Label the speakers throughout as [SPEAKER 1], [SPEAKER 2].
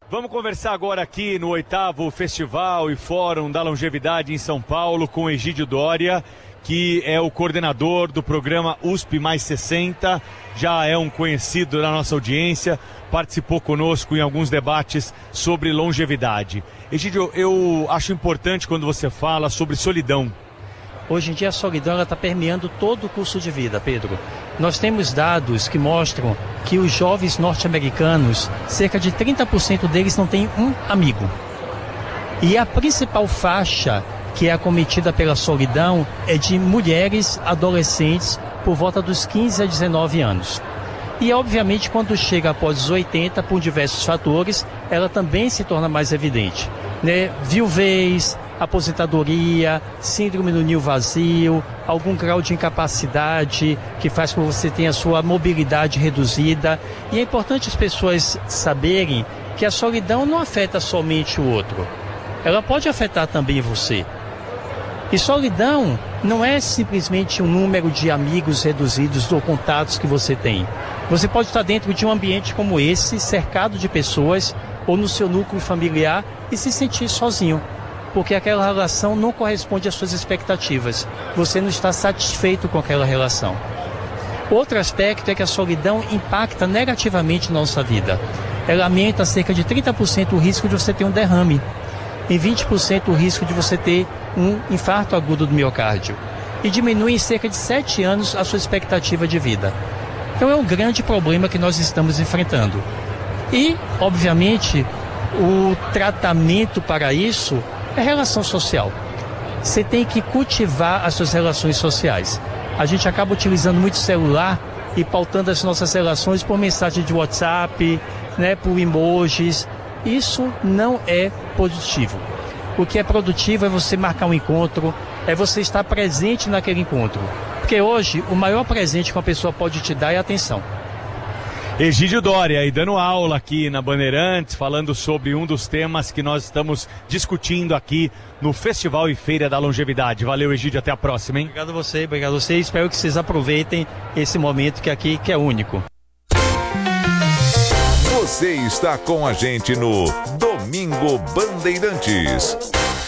[SPEAKER 1] Vamos conversar agora aqui no 8º Festival e Fórum da Longevidade em São Paulo com Egídio Doria, que é o coordenador do programa USP Mais 60, já é um conhecido da nossa audiência, participou conosco em alguns debates sobre longevidade. Egídio, eu acho importante quando você fala sobre solidão.
[SPEAKER 2] Hoje em dia a solidão está permeando todo o curso de vida, Pedro. Nós temos dados que mostram que os jovens norte-americanos, cerca de 30% deles não têm um amigo. E a principal faixa que é acometida pela solidão é de mulheres adolescentes por volta dos 15 a 19 anos. E obviamente quando chega após os 80, por diversos fatores, ela também se torna mais evidente, né? Viuvez, aposentadoria, síndrome do ninho vazio, algum grau de incapacidade que faz com que você tenha a sua mobilidade reduzida. E é importante as pessoas saberem que a solidão não afeta somente o outro, ela pode afetar também você. E solidão não é simplesmente um número de amigos reduzidos ou contatos que você tem. Você pode estar dentro de um ambiente como esse, cercado de pessoas, ou no seu núcleo familiar e se sentir sozinho, porque aquela relação não corresponde às suas expectativas. Você não está satisfeito com aquela relação. Outro aspecto é que a solidão impacta negativamente na nossa vida. Ela aumenta cerca de 30% o risco de você ter um derrame, em 20% o risco de você ter um infarto agudo do miocárdio, e diminui em cerca de 7 anos a sua expectativa de vida. Então é um grande problema que nós estamos enfrentando. E, obviamente, o tratamento para isso é relação social. Você tem que cultivar as suas relações sociais. A gente acaba utilizando muito celular e pautando as nossas relações por mensagem de WhatsApp, né, por emojis. Isso não é positivo. O que é produtivo é você marcar um encontro, é você estar presente naquele encontro. Porque hoje o maior presente que uma pessoa pode te dar é atenção.
[SPEAKER 1] Egídio Doria aí dando aula aqui na Bandeirantes, falando sobre um dos temas que nós estamos discutindo aqui no Festival e Feira da Longevidade. Valeu, Egídio, até a próxima, hein?
[SPEAKER 2] Obrigado a você. Espero que vocês aproveitem esse momento que é único.
[SPEAKER 3] Você está com a gente no Domingo Bandeirantes.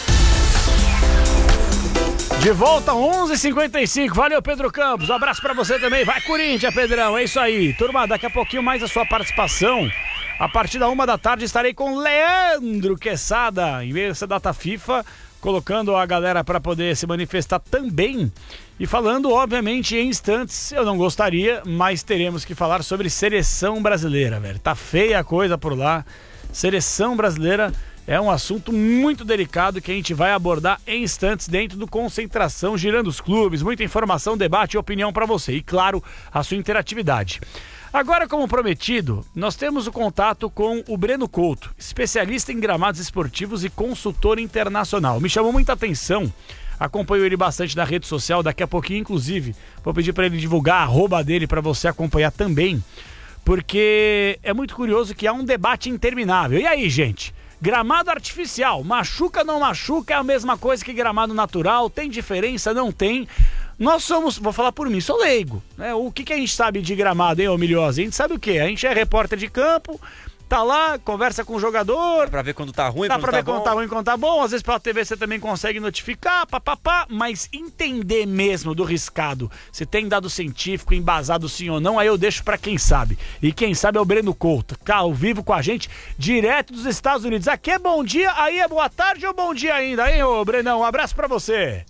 [SPEAKER 4] De volta, 11h55. Valeu, Pedro Campos. Um abraço pra você também. Vai, Corinthians, Pedrão. É isso aí. Turma, daqui a pouquinho mais a sua participação. A partir da 1h estarei com Leandro Quesada, em meio a essa data FIFA, colocando a galera para poder se manifestar também. E falando, obviamente, em instantes, eu não gostaria, mas teremos que falar sobre seleção brasileira, velho. Tá feia a coisa por lá. Seleção brasileira é um assunto muito delicado que a gente vai abordar em instantes dentro do Concentração, girando os clubes, muita informação, debate e opinião para você. E, claro, a sua interatividade. Agora, como prometido, nós temos o contato com o Breno Couto, especialista em gramados esportivos e consultor internacional. Me chamou muita atenção, acompanho ele bastante na rede social, daqui a pouquinho, inclusive, vou pedir para ele divulgar a arroba dele para você acompanhar também, porque é muito curioso que há um debate interminável. E aí, gente? Gramado artificial, machuca, não machuca, é a mesma coisa que gramado natural, tem diferença, não tem? Nós somos, vou falar por mim, sou leigo, né? O que a gente sabe de gramado, hein, ô Milhose? A gente sabe o quê? A gente é repórter de campo, tá lá, conversa com o jogador.
[SPEAKER 5] Dá pra ver quando tá ruim,
[SPEAKER 4] quando tá bom. Dá pra ver quando tá ruim, quando tá bom. Às vezes pela TV você também consegue notificar, papapá. Mas entender mesmo do riscado, se tem dado científico, embasado sim ou não, aí eu deixo pra quem sabe. E quem sabe é o Breno Couto, tá ao vivo com a gente, direto dos Estados Unidos. Aqui é bom dia, aí é boa tarde ou bom dia ainda, hein, ô Brenão? Um abraço pra você.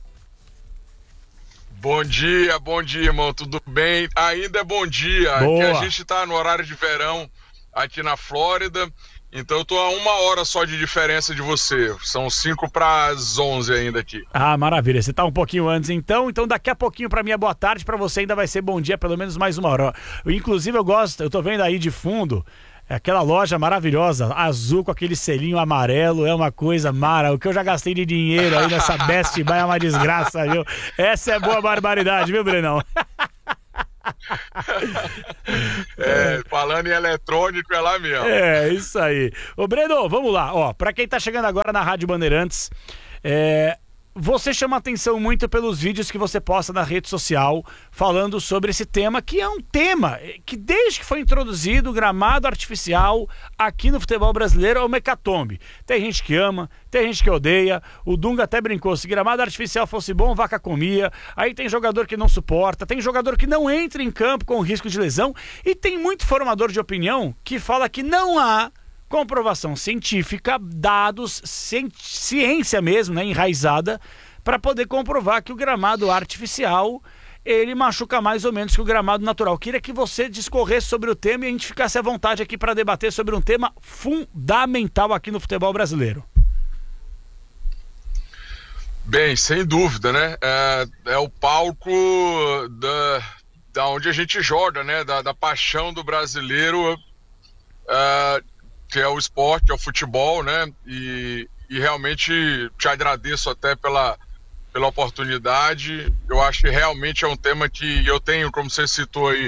[SPEAKER 6] Bom dia, irmão, tudo bem? Ainda é bom dia.
[SPEAKER 4] Boa.
[SPEAKER 6] Aqui a gente tá no horário de verão aqui na Flórida, então eu tô a 1 hora só de diferença de você. São 5:11 ainda aqui.
[SPEAKER 4] Ah, maravilha, você tá um pouquinho antes então daqui a pouquinho pra mim é boa tarde, pra você ainda vai ser bom dia, pelo menos mais 1 hora. Inclusive eu tô vendo aí de fundo aquela loja maravilhosa, azul com aquele selinho amarelo, é uma coisa mara. O que eu já gastei de dinheiro aí nessa Best Buy é uma desgraça, viu? Essa é boa barbaridade, viu, Brenão?
[SPEAKER 6] Falando em eletrônico, é lá mesmo.
[SPEAKER 4] É, isso aí. Ô, Breno, vamos lá. Ó, pra quem tá chegando agora na Rádio Bandeirantes, você chama atenção muito pelos vídeos que você posta na rede social falando sobre esse tema, que é um tema que desde que foi introduzido o gramado artificial aqui no futebol brasileiro é uma hecatombe. Tem gente que ama, tem gente que odeia. O Dunga até brincou, se gramado artificial fosse bom, vaca comia. Aí tem jogador que não suporta, tem jogador que não entra em campo com risco de lesão, e tem muito formador de opinião que fala que não há comprovação científica, dados, ciência mesmo, né, enraizada, para poder comprovar que o gramado artificial ele machuca mais ou menos que o gramado natural. Queria que você discorresse sobre o tema e a gente ficasse à vontade aqui para debater sobre um tema fundamental aqui no futebol brasileiro.
[SPEAKER 6] Bem, sem dúvida, né? É o palco da onde a gente joga, né? Da paixão do brasileiro, que é o esporte, é o futebol, né? E realmente te agradeço até pela oportunidade. Eu acho que realmente é um tema que eu tenho, como você citou aí,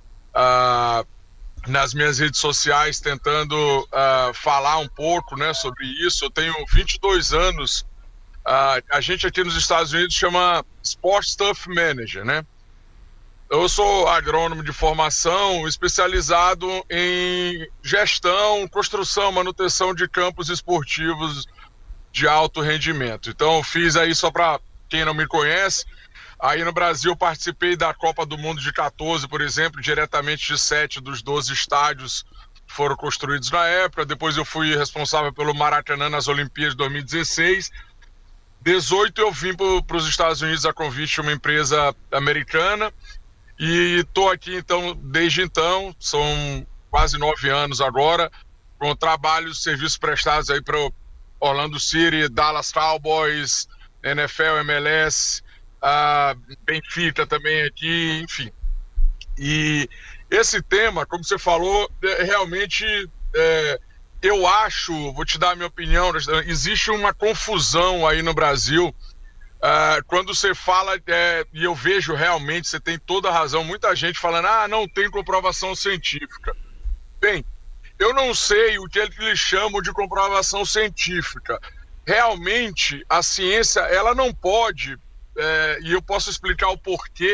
[SPEAKER 6] nas minhas redes sociais, tentando falar um pouco, né, sobre isso. Eu tenho 22 anos, a gente aqui nos Estados Unidos chama Sport Stuff Manager, né? Eu sou agrônomo de formação, especializado em gestão, construção, manutenção de campos esportivos de alto rendimento. Então, fiz aí, só para quem não me conhece, aí no Brasil participei da Copa do Mundo de 14, por exemplo, diretamente de 7 dos 12 estádios que foram construídos na época. Depois eu fui responsável pelo Maracanã nas Olimpíadas de 2016. 18 eu vim para os Estados Unidos a convite de uma empresa americana. E estou aqui, então, desde então, são quase 9 anos agora, com trabalhos, serviços prestados aí para Orlando City, Dallas Cowboys, NFL, MLS, Benfica também aqui, enfim. E esse tema, como você falou, realmente, eu acho, vou te dar a minha opinião, existe uma confusão aí no Brasil. Quando você fala, e eu vejo realmente, você tem toda a razão, muita gente falando, não tem comprovação científica. Bem, eu não sei o que eles chamam de comprovação científica. Realmente, a ciência, ela não pode, e eu posso explicar o porquê,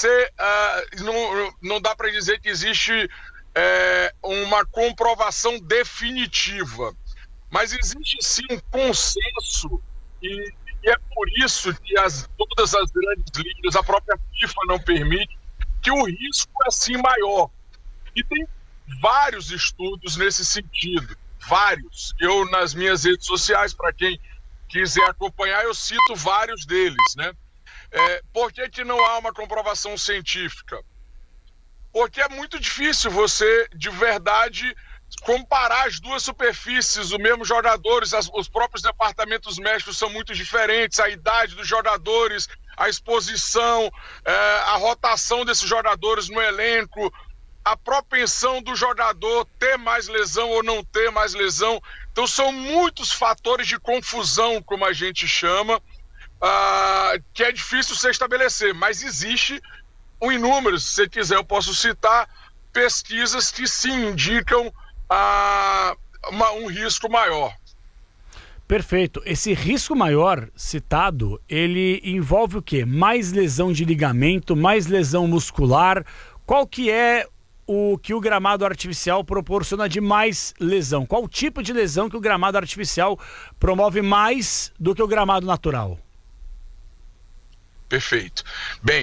[SPEAKER 6] não dá para dizer que existe uma comprovação definitiva, mas existe sim um consenso, e é por isso que todas as grandes ligas, a própria FIFA não permite, que o risco é sim maior. E tem vários estudos nesse sentido, vários. Eu, nas minhas redes sociais, para quem quiser acompanhar, eu cito vários deles, né? Por que não há uma comprovação científica? Porque é muito difícil você, de verdade, comparar as duas superfícies, os mesmos jogadores, os próprios departamentos médicos são muito diferentes, a idade dos jogadores, a exposição, a rotação desses jogadores no elenco, a propensão do jogador ter mais lesão ou não ter mais lesão. Então são muitos fatores de confusão, como a gente chama, que é difícil se estabelecer, mas existe um número, se você quiser eu posso citar, pesquisas que sim indicam um risco maior.
[SPEAKER 4] Perfeito. Esse risco maior citado, ele envolve o quê? Mais lesão de ligamento, mais lesão muscular? Qual que é o que o gramado artificial proporciona de mais lesão? Qual o tipo de lesão que o gramado artificial promove mais do que o gramado natural?
[SPEAKER 6] Perfeito. Bem,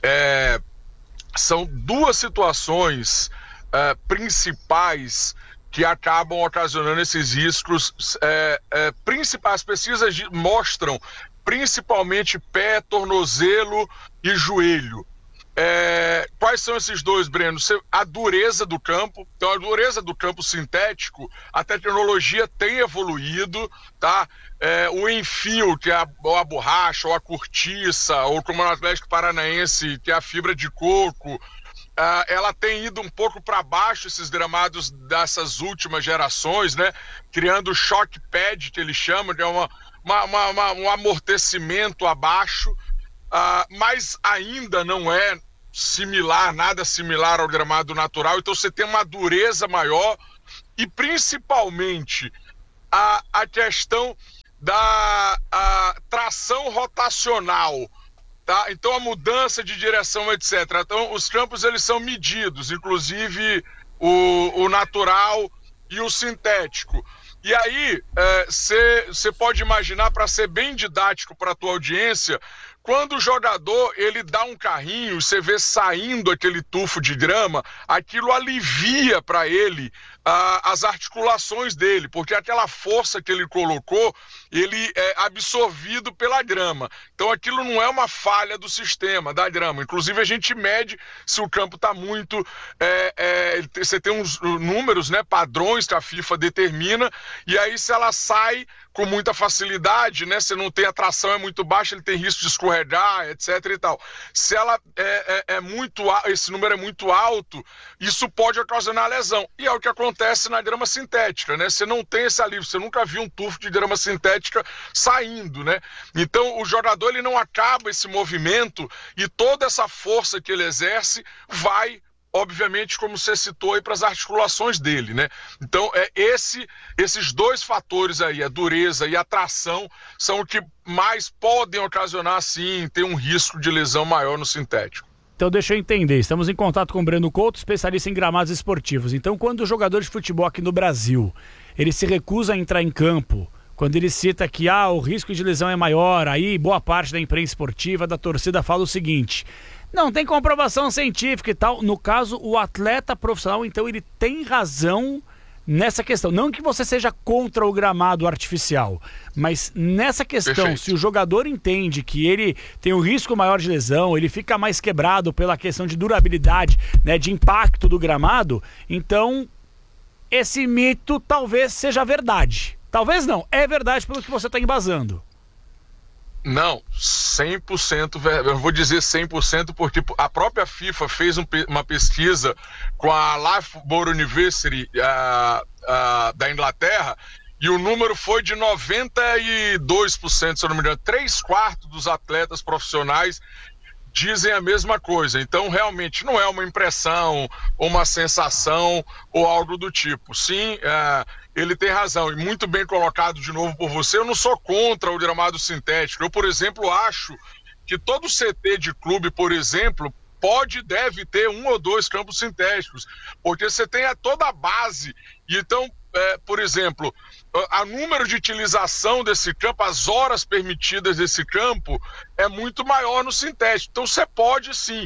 [SPEAKER 6] são duas situações principais que acabam ocasionando esses riscos. As pesquisas mostram principalmente pé, tornozelo e joelho. Quais são esses dois, Breno? A dureza do campo. Então, a dureza do campo sintético, a tecnologia tem evoluído, tá? O enfio, que é a borracha, ou a cortiça, ou como no Atlético Paranaense, que é a fibra de coco, ela tem ido um pouco para baixo, esses gramados dessas últimas gerações, né? Criando o shock pad, que eles chamam, que é um amortecimento abaixo, mas ainda não é nada similar ao gramado natural. Então você tem uma dureza maior e principalmente a questão da tração rotacional, tá? Então a mudança de direção, etc. Então os campos eles são medidos, inclusive o natural e o sintético. E aí você pode imaginar, para ser bem didático para a tua audiência, quando o jogador ele dá um carrinho, você vê saindo aquele tufo de grama, aquilo alivia para ele as articulações dele, porque aquela força que ele colocou, ele é absorvido pela grama. Então aquilo não é uma falha do sistema da grama. Inclusive a gente mede se o campo está muito... você tem uns números, né, padrões que a FIFA determina, e aí se ela sai com muita facilidade, né? Se não tem a tração, é muito baixa, ele tem risco de escorregar, etc e tal. Se ela esse número é muito alto, isso pode ocasionar lesão. E é o que acontece na grama sintética, né? Você não tem esse alívio, você nunca viu um tufo de grama sintética saindo, né? Então o jogador ele não acaba esse movimento e toda essa força que ele exerce vai, obviamente, como você citou aí, para as articulações dele, né? Então, esses dois fatores aí, a dureza e a tração, são o que mais podem ocasionar, sim, ter um risco de lesão maior no sintético.
[SPEAKER 4] Então, deixa eu entender. Estamos em contato com o Breno Couto, especialista em gramados esportivos. Então, quando o jogador de futebol aqui no Brasil, ele se recusa a entrar em campo, quando ele cita que o risco de lesão é maior, aí boa parte da imprensa esportiva, da torcida, fala o seguinte: não tem comprovação científica e tal. No caso, o atleta profissional, então, ele tem razão nessa questão. Não que você seja contra o gramado artificial, mas nessa questão, perfeito, se o jogador entende que ele tem um risco maior de lesão, ele fica mais quebrado pela questão de durabilidade, né, de impacto do gramado, então esse mito talvez seja verdade. Talvez não, é verdade pelo que você está embasando.
[SPEAKER 6] Não, 100%, eu vou dizer 100% porque a própria FIFA fez uma pesquisa com a Loughborough University da Inglaterra e o número foi de 92%, se eu não me engano. 3/4 dos atletas profissionais dizem a mesma coisa. Então, realmente, não é uma impressão, ou uma sensação, ou algo do tipo. Sim, ele tem razão. E muito bem colocado de novo por você, eu não sou contra o gramado sintético. Eu, por exemplo, acho que todo CT de clube, por exemplo, deve ter 1 ou 2 campos sintéticos, porque você tem toda a base. E então, por exemplo, a número de utilização desse campo, as horas permitidas desse campo é muito maior no sintético. Então você pode sim.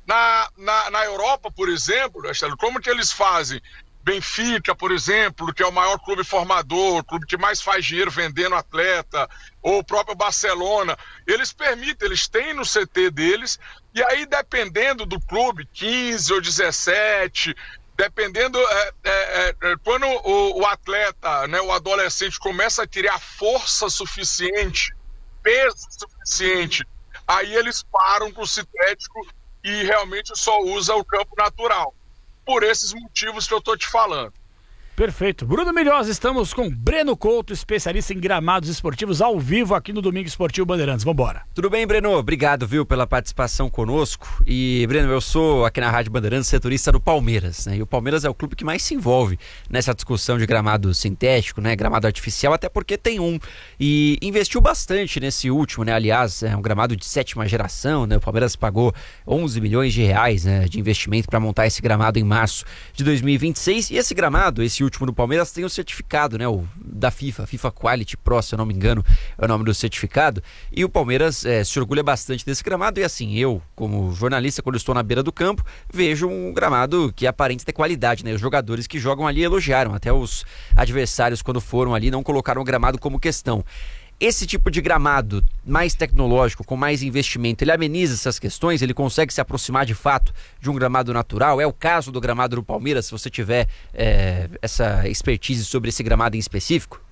[SPEAKER 6] Na Europa, por exemplo, como que eles fazem? Benfica, por exemplo, que é o maior clube formador, o clube que mais faz dinheiro vendendo atleta, ou o próprio Barcelona, eles permitem, eles têm no CT deles, e aí dependendo do clube, 15 ou 17, dependendo, quando o atleta, né, o adolescente começa a criar força suficiente, peso suficiente, aí eles param com o sintético e realmente só usa o campo natural. Por esses motivos que eu tô te falando.
[SPEAKER 4] Perfeito. Bruno Milhosa, estamos com Breno Couto, especialista em gramados esportivos, ao vivo aqui no Domingo Esportivo Bandeirantes. Vambora.
[SPEAKER 5] Tudo bem, Breno? Obrigado, viu, pela participação conosco. E, Breno, eu sou aqui na Rádio Bandeirantes setorista do Palmeiras, né? E o Palmeiras é o clube que mais se envolve nessa discussão de gramado sintético, né? Gramado artificial, até porque tem um. E investiu bastante nesse último, né? Aliás, é um gramado de 7ª geração, né? O Palmeiras pagou 11 milhões de reais, né, de investimento para montar esse gramado em março de 2026. E esse gramado, esse último do Palmeiras, tem o certificado, né, da FIFA Quality Pro, se eu não me engano, é o nome do certificado, e o Palmeiras se orgulha bastante desse gramado, e assim, eu, como jornalista, quando estou na beira do campo, vejo um gramado que aparenta ter qualidade, né, os jogadores que jogam ali elogiaram, até os adversários, quando foram ali, não colocaram o gramado como questão. Esse tipo de gramado mais tecnológico, com mais investimento, ele ameniza essas questões? Ele consegue se aproximar de fato de um gramado natural? É o caso do gramado do Palmeiras, se você tiver essa expertise sobre esse gramado em específico?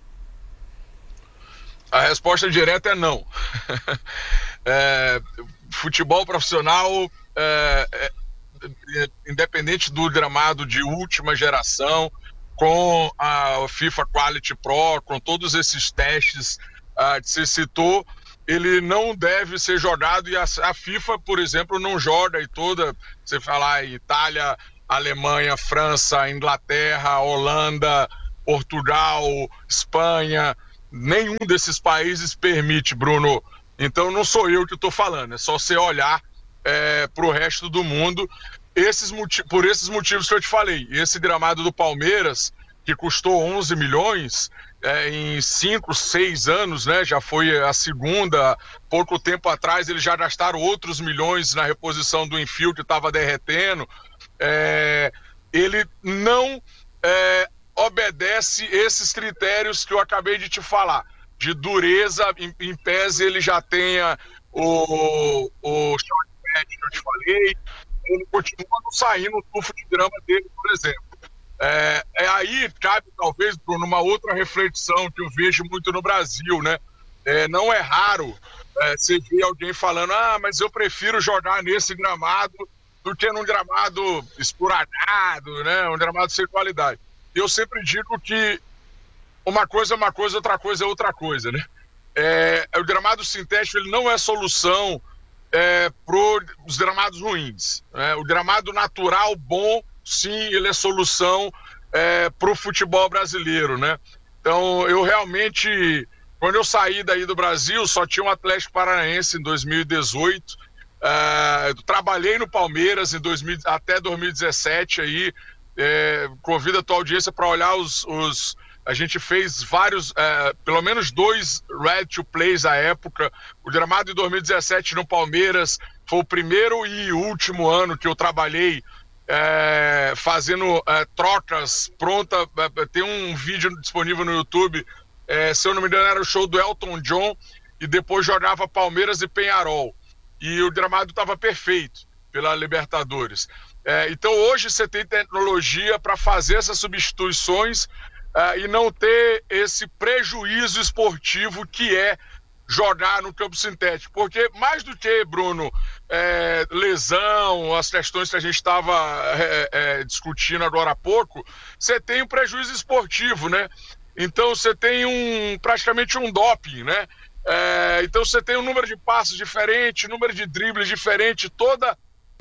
[SPEAKER 6] A resposta direta é não. Futebol profissional, independente do gramado de última geração, com a FIFA Quality Pro, com todos esses testes que você citou, ele não deve ser jogado, e a FIFA, por exemplo, não joga, e você falar em Itália, Alemanha, França, Inglaterra, Holanda, Portugal, Espanha, nenhum desses países permite, Bruno. Então não sou eu que estou falando, é só você olhar para o resto do mundo. Por esses motivos que eu te falei, esse gramado do Palmeiras, que custou 11 milhões em 5, 6 anos, né? Já foi a segunda. Pouco tempo atrás eles já gastaram outros milhões na reposição do Enfio, que estava derretendo. Ele não obedece esses critérios que eu acabei de te falar, de dureza. Em pese ele já tenha o short pad que eu te falei, ele continua não saindo o tufo de grama dele, por exemplo. Aí cabe talvez, Bruno, uma outra reflexão que eu vejo muito no Brasil, né? Não é raro você ver alguém falando, mas eu prefiro jogar nesse gramado do que num gramado esporadado, né? Um gramado sem qualidade. Eu sempre digo que uma coisa é uma coisa, outra coisa é outra coisa, né? O gramado sintético ele não é solução para os gramados ruins, né? O gramado natural bom, sim, ele é solução para o futebol brasileiro, né? Então, eu realmente, quando eu saí daí do Brasil, só tinha um Atlético Paranaense em 2018. Eu trabalhei no Palmeiras até 2017 aí. Convido a tua audiência para olhar a gente fez vários, pelo menos 2 Red to Plays à época. O gramado de 2017 no Palmeiras foi o primeiro e último ano que eu trabalhei fazendo trocas pronta. Tem um vídeo disponível no YouTube, se eu não me engano era o show do Elton John, e depois jogava Palmeiras e Peñarol, e o gramado estava perfeito pela Libertadores. Então hoje você tem tecnologia para fazer essas substituições e não ter esse prejuízo esportivo que é jogar no campo sintético, porque mais do que, Bruno, lesão, as questões que a gente estava discutindo agora há pouco, você tem um prejuízo esportivo, né? Então você tem praticamente um doping, né? Então você tem um número de passos diferente, número de dribles diferente, toda...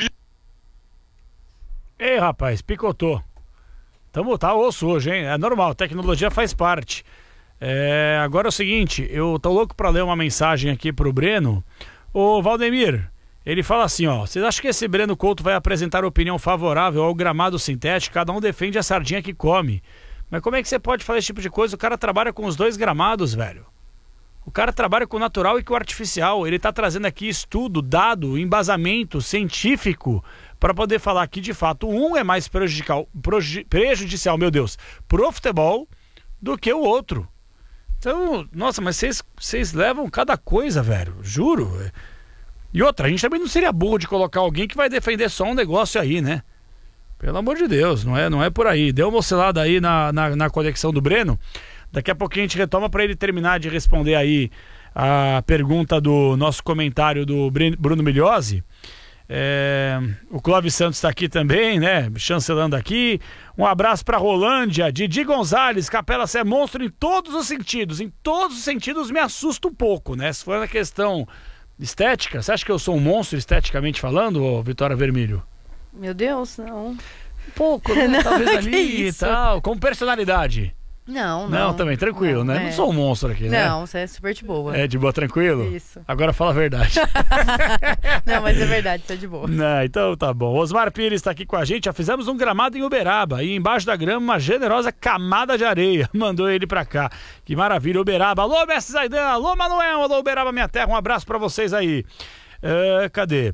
[SPEAKER 4] Ei, rapaz, picotou. Tá osso hoje, hein? É normal, tecnologia faz parte. Agora é o seguinte, eu tô louco pra ler uma mensagem aqui pro Breno. Ô, Valdemir, ele fala assim, ó: vocês acham que esse Breno Couto vai apresentar opinião favorável ao gramado sintético? Cada um defende a sardinha que come. Mas como é que você pode fazer esse tipo de coisa? O cara trabalha com os 2 gramados, velho. O cara trabalha com o natural e com o artificial. Ele tá trazendo aqui estudo, dado, embasamento científico para poder falar que, de fato, um é mais prejudicial, meu Deus, pro futebol do que o outro. Então, nossa, mas vocês levam cada coisa, velho, juro. E outra, a gente também não seria burro de colocar alguém que vai defender só um negócio aí, né? Pelo amor de Deus, não é por aí. Deu uma oscilada aí na conexão do Breno. Daqui a pouquinho a gente retoma para ele terminar de responder aí a pergunta do nosso comentário do Bruno Migliosi. O Clóvis Santos está aqui também, né? Chancelando aqui. Um abraço para Rolândia. Didi Gonzalez, Capela, você é monstro em todos os sentidos. Em todos os sentidos me assusta um pouco, né? Se for na questão estética, você acha que eu sou um monstro esteticamente falando, ô Vitória Vermelho?
[SPEAKER 7] Meu Deus, não.
[SPEAKER 4] Um pouco, né?
[SPEAKER 7] Não,
[SPEAKER 4] talvez ali e tal. Com personalidade.
[SPEAKER 7] Não,
[SPEAKER 4] também, tranquilo,
[SPEAKER 7] não,
[SPEAKER 4] né? Não sou um monstro aqui, né?
[SPEAKER 7] Não, você é super de boa.
[SPEAKER 4] É de boa, tranquilo?
[SPEAKER 7] Isso.
[SPEAKER 4] Agora fala a verdade.
[SPEAKER 7] Não, mas é verdade, você é de boa.
[SPEAKER 4] Não, então tá bom. Osmar Pires está aqui com a gente. Já fizemos um gramado em Uberaba e embaixo da grama uma generosa camada de areia. Mandou ele pra cá. Que maravilha, Uberaba. Alô, Mestre Zaidan. Alô, Manuel. Alô, Uberaba, minha terra. Um abraço pra vocês aí. Cadê?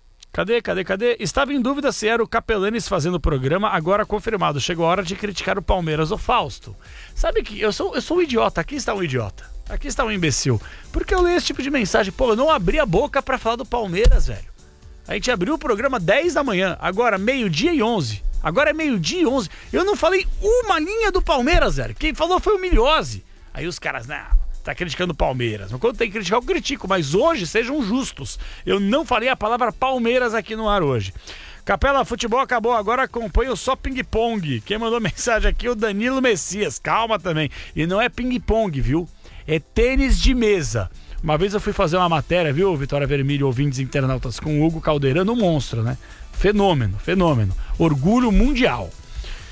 [SPEAKER 4] Estava em dúvida se era o Capelanes fazendo o programa, agora confirmado. Chegou a hora de criticar o Palmeiras. Ô Fausto, sabe que eu sou um idiota. Aqui está um idiota. Aqui está um imbecil. Porque eu leio esse tipo de mensagem. Pô, eu não abri a boca pra falar do Palmeiras, velho. A gente abriu o programa 10 da manhã. Agora 12:11. Agora é 12:11. Eu não falei uma linha do Palmeiras, velho. Quem falou foi o Migliozzi. Aí os caras, tá criticando o Palmeiras. Mas quando tem que criticar, eu critico. Mas hoje, sejam justos. Eu não falei a palavra Palmeiras aqui no ar hoje. Capela, futebol acabou. Agora acompanho só ping-pong. Quem mandou mensagem aqui é o Danilo Messias. Calma também. E não é ping-pong, viu? É tênis de mesa. Uma vez eu fui fazer uma matéria, viu, Vitória Vermelho, ouvintes internautas, com o Hugo Calderano, um monstro, né? Fenômeno. Orgulho mundial.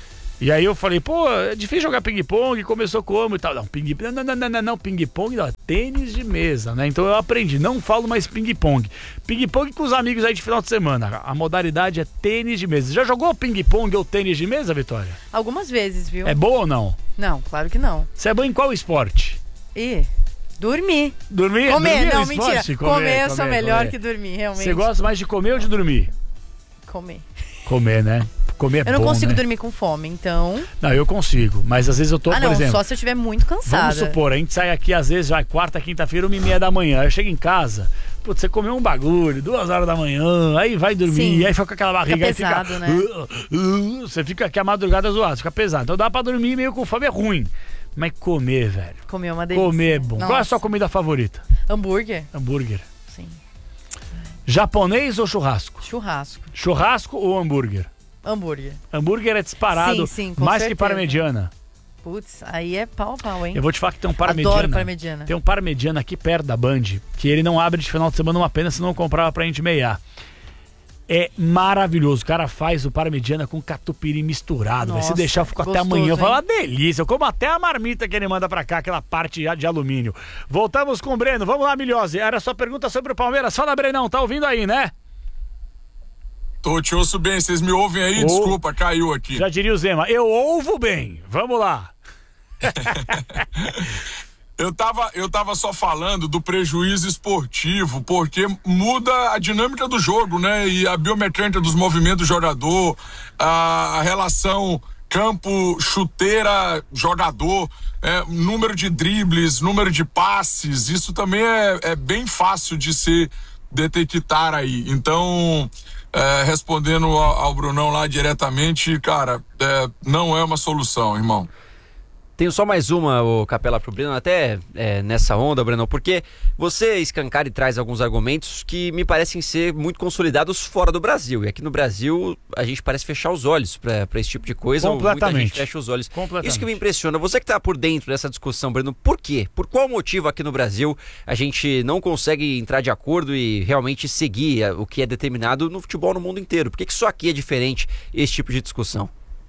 [SPEAKER 4] E aí eu falei, pô, é difícil jogar ping-pong, começou como e tal. Não, ping-pong, não, ping-pong não, tênis de mesa, né? Então eu aprendi, não falo mais ping-pong. Ping-pong com os amigos aí de final de semana. A modalidade é tênis de mesa. Já jogou ping-pong ou tênis de mesa, Vitória?
[SPEAKER 7] Algumas vezes, viu?
[SPEAKER 4] É bom ou não?
[SPEAKER 7] Não, claro que não.
[SPEAKER 4] Você é bom em qual esporte?
[SPEAKER 7] Dormir.
[SPEAKER 4] Dormir?
[SPEAKER 7] Comer,
[SPEAKER 4] dormir
[SPEAKER 7] não, mentira. Comer, eu sou melhor que dormir, realmente.
[SPEAKER 4] Você gosta mais de comer ou de dormir?
[SPEAKER 7] Comer.
[SPEAKER 4] Comer, né? Comer é bom,
[SPEAKER 7] eu não consigo
[SPEAKER 4] né?
[SPEAKER 7] dormir com fome, então...
[SPEAKER 4] Não, eu consigo, mas às vezes eu tô, por exemplo...
[SPEAKER 7] só se eu estiver muito cansada.
[SPEAKER 4] Vamos supor, a gente sai aqui às vezes já quarta, quinta-feira, 1h30 da manhã. Aí chega em casa, putz, você comeu um bagulho, 2 horas da manhã, aí vai dormir,
[SPEAKER 7] Sim.
[SPEAKER 4] aí fica com aquela barriga,
[SPEAKER 7] fica pesado,
[SPEAKER 4] aí fica... né? Você fica aqui a madrugada zoado, fica pesado. Então dá pra dormir meio com fome, é ruim. Mas comer, velho.
[SPEAKER 7] Comer é uma delícia.
[SPEAKER 4] Comer é bom.
[SPEAKER 7] Nossa.
[SPEAKER 4] Qual é a sua comida favorita?
[SPEAKER 7] Hambúrguer.
[SPEAKER 4] Hambúrguer.
[SPEAKER 7] Sim.
[SPEAKER 4] Japonês ou churrasco?
[SPEAKER 7] Churrasco.
[SPEAKER 4] Churrasco ou hambúrguer?
[SPEAKER 7] Hambúrguer.
[SPEAKER 4] Hambúrguer é disparado,
[SPEAKER 7] sim, com
[SPEAKER 4] mais
[SPEAKER 7] certeza.
[SPEAKER 4] que parmegiana.
[SPEAKER 7] Putz, aí é pau, hein?
[SPEAKER 4] Eu vou te falar que tem um parmegiana.
[SPEAKER 7] Adoro parmegiana.
[SPEAKER 4] Tem um parmegiana aqui perto da Band, que ele não abre de final de semana uma pena, se não comprava pra gente meiar. É maravilhoso. O cara faz o parmegiana com catupiry misturado.
[SPEAKER 7] Nossa,
[SPEAKER 4] se deixar, eu fico até
[SPEAKER 7] gostoso,
[SPEAKER 4] amanhã. Eu falo,
[SPEAKER 7] hein?
[SPEAKER 4] uma delícia. Eu como até a marmita que ele manda pra cá, aquela parte de alumínio. Voltamos com o Breno. Vamos lá, Milhose. Era só pergunta sobre o Palmeiras. Fala, Brenão. Tá ouvindo aí, né?
[SPEAKER 6] Te ouço bem. Vocês me ouvem aí? Desculpa, caiu aqui.
[SPEAKER 4] Já diria o Zema. Eu ouvo bem. Vamos lá.
[SPEAKER 6] Eu tava só falando do prejuízo esportivo, porque muda a dinâmica do jogo, né? E a biomecânica dos movimentos do jogador, a relação campo, chuteira, jogador, número de dribles, número de passes, isso também é bem fácil de se detectar aí. Então, respondendo ao Brunão lá diretamente, cara, não é uma solução, irmão.
[SPEAKER 5] Tenho só mais uma, ô Capela, pro Breno, até nessa onda, Breno, porque você escancara e traz alguns argumentos que me parecem ser muito consolidados fora do Brasil. E aqui no Brasil, a gente parece fechar os olhos para esse tipo de coisa.
[SPEAKER 4] Completamente.
[SPEAKER 5] Muita gente fecha os olhos.
[SPEAKER 4] Completamente.
[SPEAKER 5] Isso que me impressiona. Você que está por dentro dessa discussão, Breno, por quê? Por qual motivo aqui no Brasil a gente não consegue entrar de acordo e realmente seguir o que é determinado no futebol no mundo inteiro? Por que só aqui é diferente esse tipo de discussão?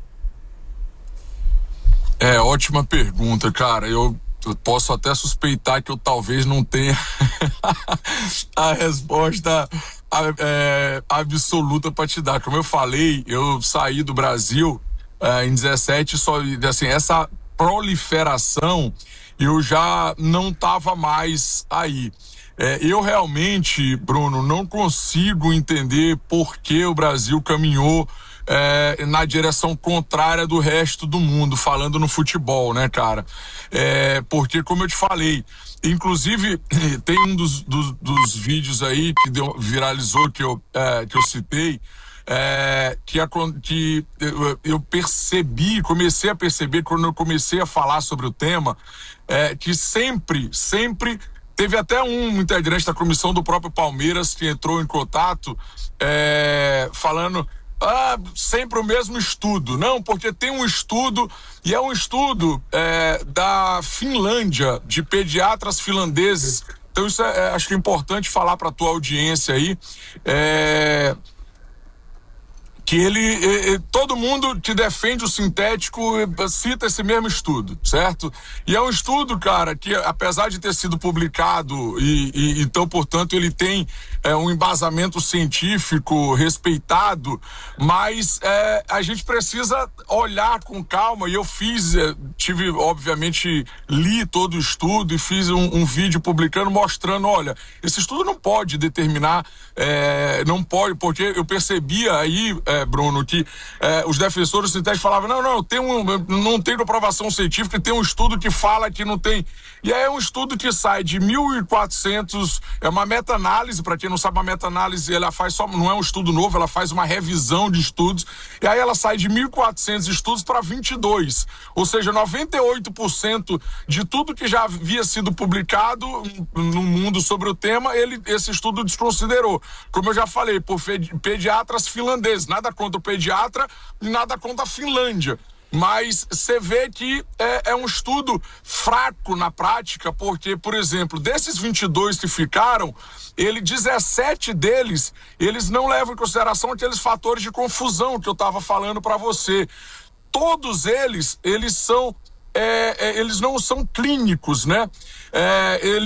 [SPEAKER 6] Ótima pergunta, cara. Eu posso até suspeitar que eu talvez não tenha a resposta absoluta para te dar. Como eu falei, eu saí do Brasil em 17, só assim, essa proliferação eu já não estava mais aí. Eu realmente, Bruno, não consigo entender por que o Brasil caminhou na direção contrária do resto do mundo, falando no futebol, né, cara? Porque, como eu te falei, inclusive tem um dos vídeos aí que viralizou, que eu citei, que eu comecei a perceber quando eu comecei a falar sobre o tema, que sempre teve até um integrante da comissão do próprio Palmeiras que entrou em contato falando sempre o mesmo estudo. Não, porque tem um estudo, e é um estudo da Finlândia, de pediatras finlandeses. Então isso acho que é importante falar para a tua audiência aí, que todo mundo que defende o sintético cita esse mesmo estudo, certo? E é um estudo, cara, que apesar de ter sido publicado e então, portanto, ele tem um embasamento científico respeitado, mas a gente precisa olhar com calma, e eu obviamente, li todo o estudo e fiz um vídeo publicando, mostrando, olha, esse estudo não pode determinar, não pode, porque eu percebia aí, Bruno, que os defensores sintéticos falavam, não tem comprovação científica, tem um estudo que fala que não tem. E aí é um estudo que sai de 1.400, é uma meta-análise, para quem não sabe, uma meta-análise, ela faz não é um estudo novo, ela faz uma revisão de estudos, e aí ela sai de 1.400 estudos para 22, ou seja, 98% de tudo que já havia sido publicado no mundo sobre o tema, esse estudo desconsiderou. Como eu já falei, por pediatras finlandeses, nada contra o pediatra e nada contra a Finlândia. Mas você vê que é um estudo fraco na prática, porque, por exemplo, desses 22 que ficaram, 17 deles, eles não levam em consideração aqueles fatores de confusão que eu estava falando para você. todos eles são, eles não são clínicos, né?